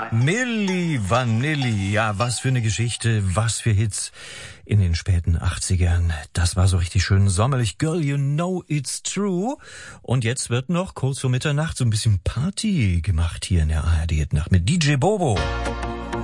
Milli Vanilli, ja, was für eine Geschichte, was für Hits in den späten 80ern. Das war so richtig schön sommerlich. Girl, you know it's true. Und jetzt wird noch kurz vor Mitternacht so ein bisschen Party gemacht hier in der ARD-Nacht mit DJ Bobo.